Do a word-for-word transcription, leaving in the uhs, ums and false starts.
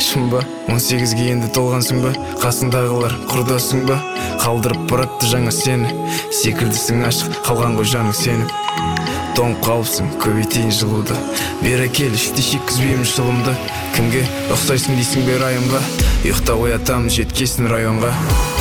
шын ба? он сегізге енді толғансың ба? Қасыңдағылар құрдасың ба? Қалдырып баратты жаңа сені, секілдісің ашық қалған ғой жаның сеніп. Тоңып қалыпсың, көбейтейін жылуды, бері кел, іште шеккізбеймін шылымды. Кімге ұқсайсың дейсің бе райымға? Ұйықтап оятамын жеткесін районға.